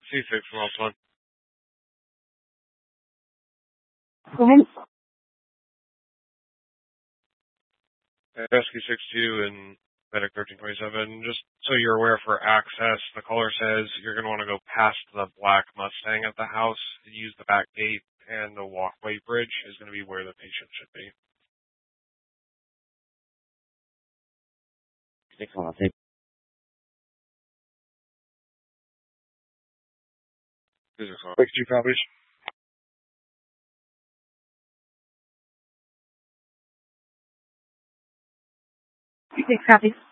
C6 from Alpha 1. Go ahead. Rescue 62 and Medic 1327. Just so you're aware for access, the caller says you're going to want to go past the black Mustang at the house, use the back gate, and the walkway bridge is going to be where the patient should be. Thanks a lot. 62 copies. 6 copies.